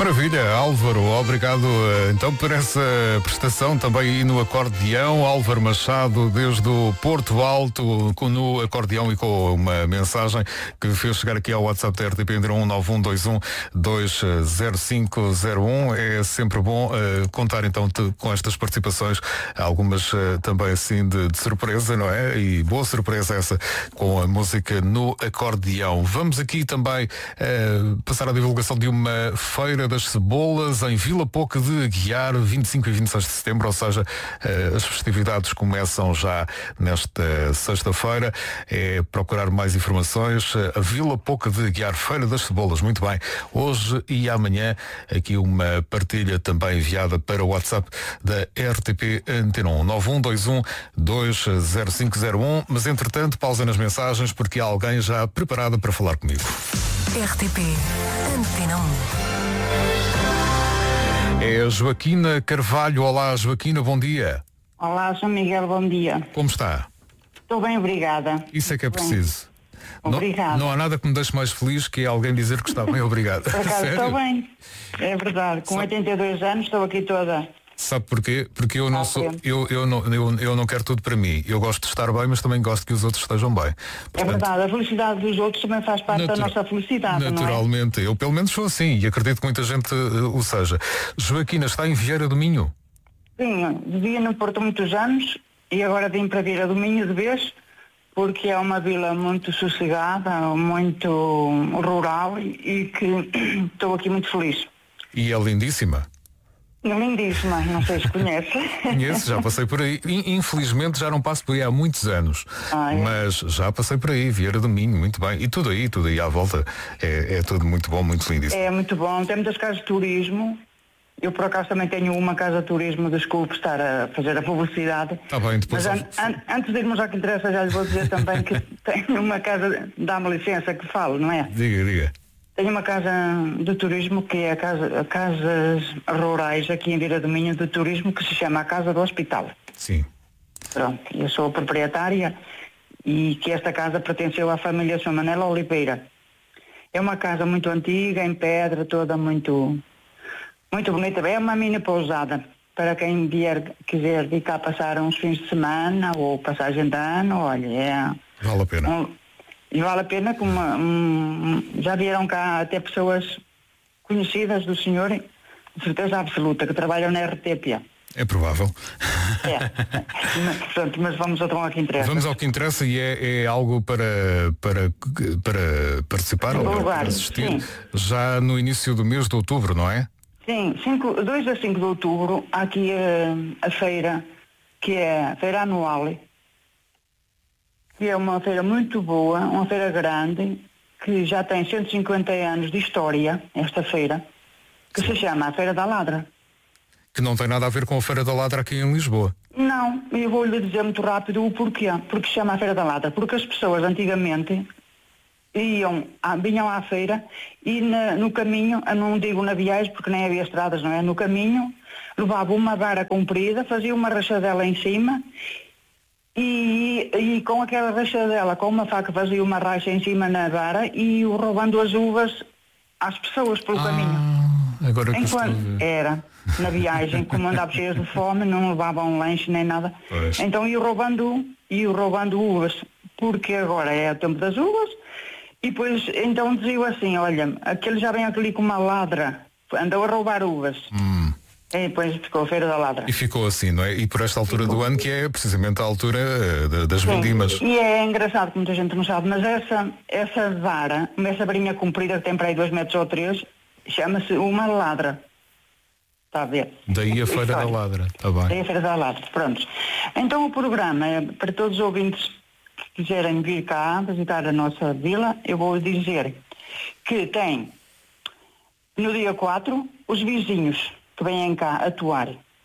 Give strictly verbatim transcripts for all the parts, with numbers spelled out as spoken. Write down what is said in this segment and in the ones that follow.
Maravilha, Álvaro, obrigado então por essa prestação também aí no acordeão. Álvaro Machado, desde o Porto Alto, com, no acordeão e com uma mensagem que fez chegar aqui ao WhatsApp da R T P em um nove um dois um dois zero cinco zero um. É sempre bom uh, contar então te, com estas participações, algumas uh, também assim de, de surpresa, não é? E boa surpresa essa com a música no acordeão. Vamos aqui também uh, passar a divulgação de uma feira das cebolas em Vila Pouca de Aguiar, vinte e cinco e vinte e seis de setembro, ou seja, as festividades começam já nesta sexta-feira. É procurar mais informações. A Vila Pouca de Aguiar, Feira das Cebolas, muito bem. Hoje e amanhã, aqui uma partilha também enviada para o WhatsApp da R T P Antena um, nove um dois um dois zero cinco zero um, mas entretanto, pausa nas mensagens porque há alguém já preparado para falar comigo. R T P Antena um. É a Joaquina Carvalho. Olá, Joaquina, bom dia. Olá, São Miguel, bom dia. Como está? Estou bem, obrigada. Isso é que é preciso. Obrigada. Não, não há nada que me deixe mais feliz que alguém dizer que está bem, obrigado. Por acaso estou bem. É verdade, com Sabe... oitenta e dois anos estou aqui toda. Sabe porquê? Porque eu não sou, eu, eu, não, eu, eu não quero tudo para mim. Eu gosto de estar bem, mas também gosto que os outros estejam bem. Portanto, é verdade, a felicidade dos outros também faz parte natura, da nossa felicidade. Naturalmente, não é? Eu pelo menos sou assim e acredito que muita gente uh, o seja. Joaquina, está em Vieira do Minho? Sim, vivia no Porto há muitos anos e agora vim para Vieira do Minho de vez, porque é uma vila muito sossegada, muito rural e que estou aqui muito feliz. E é lindíssima? Lindíssima, não sei se conhece. Conheço, já passei por aí. Infelizmente já não passo por aí há muitos anos. Ah, é? Mas já passei por aí, Vieira do Minho, muito bem. E tudo aí, tudo aí à volta. É, é tudo muito bom, muito lindíssimo. É muito bom. Temos as casas de turismo. Eu por acaso também tenho uma casa de turismo, desculpe estar a fazer a publicidade. Está bem, depois. Mas an an antes de irmos ao que interessa, já lhe vou dizer também que tenho uma casa, dá-me licença que falo, não é? Diga, diga. Tenho uma casa de turismo que é a casa, a Casas Rurais aqui em Vieira do Minho de turismo que se chama a Casa do Hospital. Sim. Pronto, eu sou a proprietária e que esta casa pertenceu à família São Manela Oliveira. É uma casa muito antiga, em pedra, toda muito, muito bonita. É uma mini pousada para quem vier, quiser vir cá passar uns fins de semana ou passagem de ano, olha, é... Vale a pena. Um, E vale a pena que uma, um, já vieram cá até pessoas conhecidas do senhor, de certeza absoluta, que trabalham na R T P. É provável. É. Mas, portanto, mas vamos então ao que interessa. Vamos ao que interessa e é, é algo para, para, para participar ou lugar, para assistir sim. Já no início do mês de outubro, não é? Sim, dois a cinco de outubro há aqui a, a feira, que é a feira anual, que é uma feira muito boa, uma feira grande, que já tem cento e cinquenta anos de história, esta feira, que se chama a Feira da Ladra. Que não tem nada a ver com a Feira da Ladra aqui em Lisboa. Não, eu vou-lhe dizer muito rápido o porquê. Porque se chama a Feira da Ladra. Porque as pessoas antigamente iam, vinham à feira e na, no caminho, eu não digo na viagem porque nem havia estradas, não é? No caminho, levavam uma vara comprida, faziam uma rachadela em cima e, e com aquela rachadela, com uma faca, fazia uma racha em cima na vara e roubando as uvas às pessoas pelo ah, caminho. Agora que Enquanto era na viagem, como andava cheios de fome, não levavam um lanche nem nada. Pois. Então ia roubando, ia roubando uvas, porque agora é o tempo das uvas. E depois, então dizia assim, olha, aquele já vem ali com uma ladra, andou a roubar uvas. Hum. E depois ficou a Feira da Ladra. E ficou assim, não é? E por esta altura ficou. do ano, que é precisamente a altura uh, das Sim. vindimas. E é engraçado que muita gente não sabe, mas essa, essa vara, essa varinha comprida que tem para aí dois metros ou três, chama-se uma ladra. Está a ver? Daí a Feira da Ladra, está bem. Daí a Feira da Ladra, pronto. Então o programa é para todos os ouvintes que quiserem vir cá visitar a nossa vila, eu vou dizer que tem no dia quatro os vizinhos que vêm cá atuar.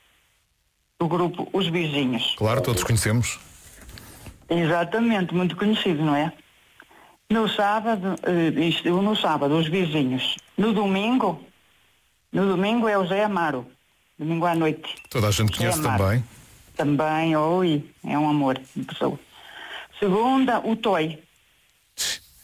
O grupo Os Vizinhos. Claro, todos conhecemos. Exatamente, muito conhecido, não é? No sábado, isto, no sábado, Os Vizinhos. No domingo, no domingo é o Zé Amaro. Domingo à noite. Toda a gente conhece também. Também, oi, é um amor de pessoa. Segunda, o Toy.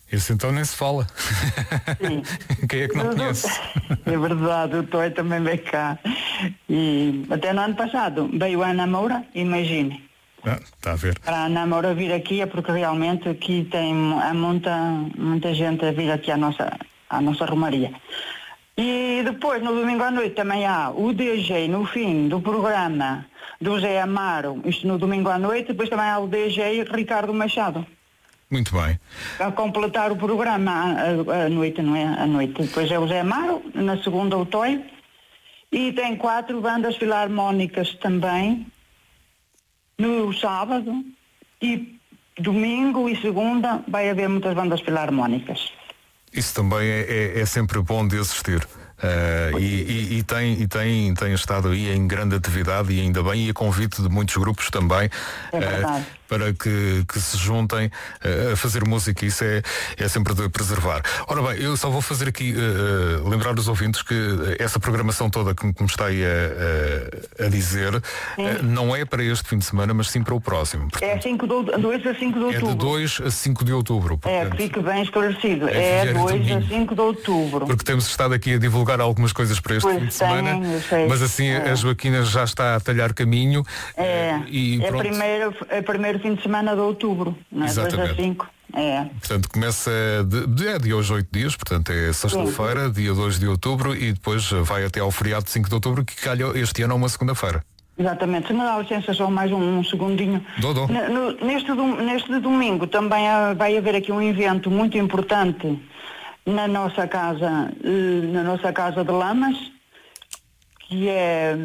Esse então nem se fala. Sim. Quem é que não conhece? É verdade, o Toy também veio cá. E até no ano passado veio a Ana Moura, imagine. Ah, está a ver. Para a Ana Moura vir aqui é porque realmente aqui tem há muita, muita gente a vir aqui à nossa, à nossa romaria. E depois, no domingo à noite, também há o D J no fim do programa do Zé Amaro, isto no domingo à noite, depois também há o D J Ricardo Machado. Muito bem. A completar o programa à, à noite, não é? À noite. Depois é o Zé Amaro, na segunda o Toy. E tem quatro bandas filarmónicas também, no sábado. E domingo e segunda vai haver muitas bandas filarmónicas. Isso também é, é, é sempre bom de assistir. Uh, e, e, e, tem, e tem, tem estado aí em grande atividade e ainda bem, e a convite de muitos grupos também é uh, para que, que se juntem uh, a fazer música. Isso é, é sempre de preservar. Ora bem, eu só vou fazer aqui uh, lembrar os ouvintes que essa programação toda que me está aí a, a, a dizer uh, não é para este fim de semana, mas sim para o próximo. Portanto, é cinco de, dois a cinco de outubro. É de dois a cinco de outubro. Portanto, é, que fique bem esclarecido. É, é dois a cinco de outubro. Porque temos estado aqui a divulgar algumas coisas para este pois fim de tem, semana, mas assim é. A Joaquina já está a talhar caminho. É, e é, primeiro, é primeiro fim de semana de outubro, não é? dois a cinco. É. Portanto, começa de, de, é de hoje oito dias, portanto é sexta-feira, dia dois de outubro, e depois vai até ao feriado de cinco de outubro, que calha este ano a uma segunda-feira. Exatamente. Se me dá licença só mais um, um segundinho. Dou, dou. No, neste, neste domingo também vai haver aqui um evento muito importante na nossa casa, na nossa casa de Lamas, que é...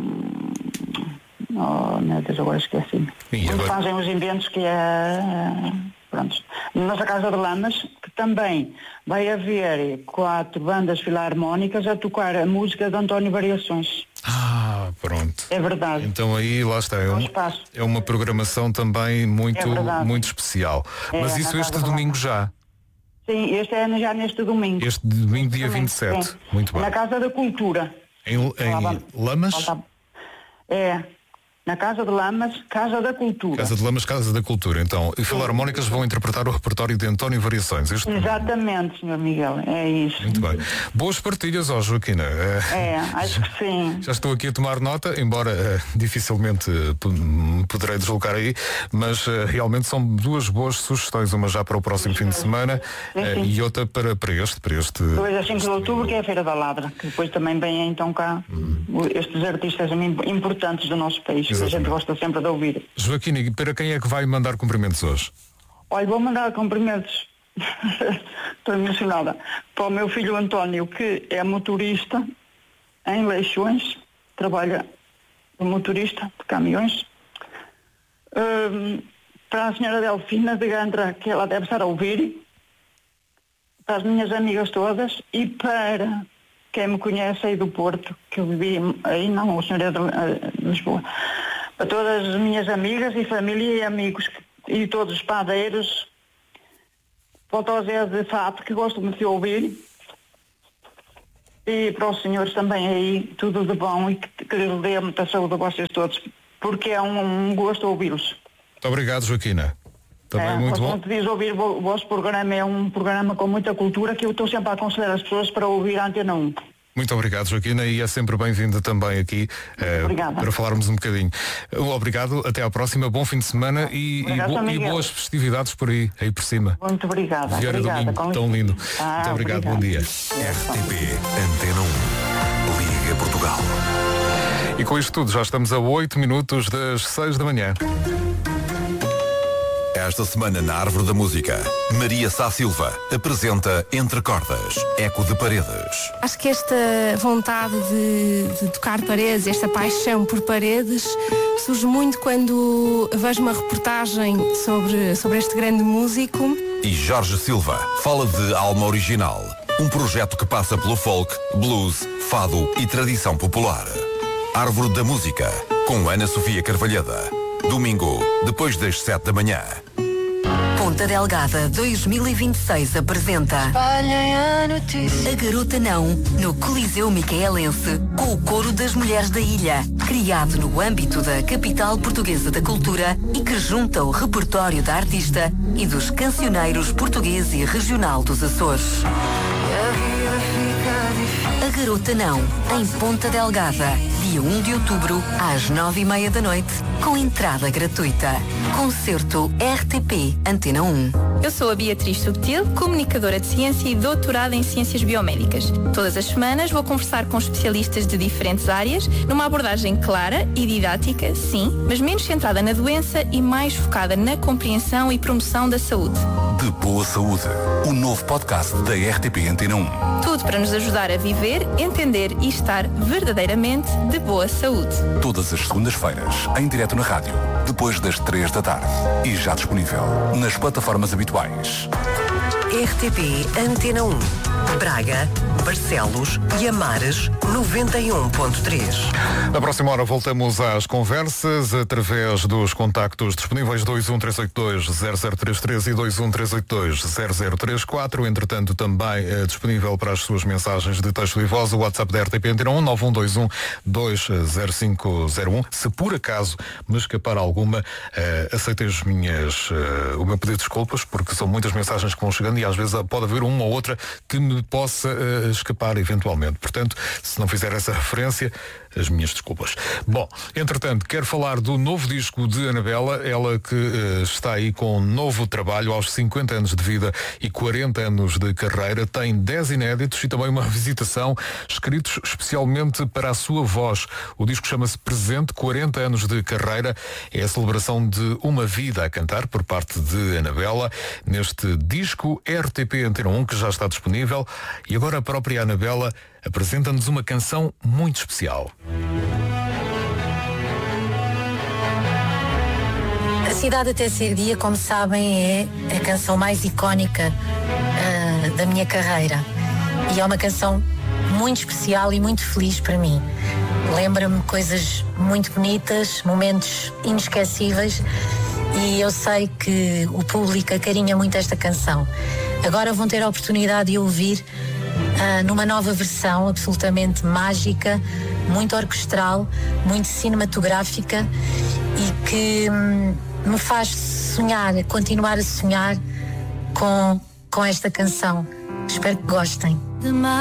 Oh, meu Deus, agora esqueci. Onde fazem os eventos, que é... Pronto. Na nossa casa de Lamas, que também vai haver quatro bandas filarmónicas a tocar a música de António Variações. Ah, pronto. É verdade. Então aí, lá está, é, um, é uma programação também muito, é muito especial. É, mas isso este domingo já? Sim, este é já neste domingo. Este domingo, dia vinte e sete. Sim. Muito bem. Na Casa da Cultura. Em, em Lamas? É. Na Casa de Lamas, Casa da Cultura. Casa de Lamas, Casa da Cultura. Então, e filarmónicas vão interpretar o repertório de António Variações. Este... Exatamente, senhor Miguel, é isso. Muito bem. Boas partilhas, ó Joaquina. É, acho que sim. Já estou aqui a tomar nota, embora uh, dificilmente uh, poderei deslocar aí, mas uh, realmente são duas boas sugestões, uma já para o próximo fim de semana sim, sim. Uh, e outra para, para este, para este... dois a cinco de outubro, que é a Feira da Ladra, que depois também vem então cá hum. estes artistas importantes do nosso país. Exatamente. A gente gosta sempre de ouvir. Joaquina, e para quem é que vai mandar cumprimentos hoje? Olha, vou mandar cumprimentos. Estou emocionada. Para o meu filho António, que é motorista em Leixões, trabalha como motorista de caminhões. Um, para a senhora Delfina de Gandra, que ela deve estar a ouvir. Para as minhas amigas todas e para quem me conhece aí do Porto, que eu vivi aí, não, o senhor é de, de Lisboa. Para todas as minhas amigas e família e amigos e todos os padeiros, para o Tosé de Fato, que gosto muito de ouvir, e para os senhores também aí, tudo de bom e que, que lhes dê muita saúde a vocês todos, porque é um, um gosto ouvi-los. Muito obrigado, Joaquina. Também é, muito bom. Diz ouvir o vosso programa, é um programa com muita cultura que eu estou sempre a aconselhar as pessoas para ouvir a Antena um. Muito obrigado, Joaquina, e é sempre bem-vinda também aqui uh, para falarmos um bocadinho. Obrigado, até à próxima, bom fim de semana e, e, bo e boas festividades por aí, aí por cima. Muito obrigada. Vieira obrigada domingo, tão lindo. Ah, muito obrigado, obrigada. Bom dia. R T P Antena um, Liga Portugal. E com isto tudo, já estamos a oito minutos das seis da manhã. Esta semana na Árvore da Música, Maria Sá Silva apresenta Entre Cordas, Eco de Paredes. Acho que esta vontade de, de tocar paredes, esta paixão por paredes, surge muito quando vejo uma reportagem sobre, sobre este grande músico. E Jorge Silva fala de Alma Original, um projeto que passa pelo folk, blues, fado e tradição popular. Árvore da Música, com Ana Sofia Carvalhada. Domingo, depois das sete da manhã. Ponta Delgada dois mil e vinte e seis apresenta A Garota Não, no Coliseu Micaelense, com o coro das mulheres da ilha, criado no âmbito da capital portuguesa da cultura e que junta o repertório da artista e dos cancioneiros português e regional dos Açores. A Garota Não, em Ponta Delgada, dia um de outubro, às nove e meia da noite, com entrada gratuita. Concerto R T P Antena um. Eu sou a Beatriz Subtil, comunicadora de ciência e doutorada em ciências biomédicas. Todas as semanas vou conversar com especialistas de diferentes áreas, numa abordagem clara e didática, sim, mas menos centrada na doença e mais focada na compreensão e promoção da saúde. De Boa Saúde, o novo podcast da R T P Antena um. Tudo para nos ajudar a viver, entender e estar verdadeiramente de boa saúde. Todas as segundas-feiras, em direto na rádio, depois das três da tarde. E já disponível nas plataformas habituais. R T P Antena um. Braga, Barcelos e Amares noventa e um ponto três. Na próxima hora voltamos às conversas através dos contactos disponíveis dois um três oito dois zero zero três três e dois um três oito dois zero zero três quatro. Entretanto, também é disponível para as suas mensagens de texto e voz o WhatsApp da R T P Antena um nove um dois um dois zero cinco zero um. Se por acaso me escapar alguma, uh, aceitei as minhas, uh, o meu pedido de desculpas, porque são muitas mensagens que vão chegando e às vezes pode haver uma ou outra que me possa uh, escapar eventualmente. Portanto, se não fizer essa referência, as minhas desculpas. Bom, entretanto, quero falar do novo disco de Anabela, ela que uh, está aí com um novo trabalho aos cinquenta anos de vida e quarenta anos de carreira, tem dez inéditos e também uma visitação escritos especialmente para a sua voz. O disco chama-se Presente, quarenta anos de carreira, é a celebração de uma vida a cantar por parte de Anabela, neste disco R T P Antena um, que já está disponível, e agora a própria Anabela apresenta-nos uma canção muito especial. A Cidade Até Ser Dia, como sabem, é a canção mais icónica uh, da minha carreira. E é uma canção muito especial e muito feliz para mim. Lembra-me coisas muito bonitas, momentos inesquecíveis, e eu sei que o público acarinha muito esta canção. Agora vão ter a oportunidade de ouvir Uh, numa nova versão absolutamente mágica, muito orquestral, muito cinematográfica e que hum, me faz sonhar, continuar a sonhar com, com esta canção. Espero que gostem.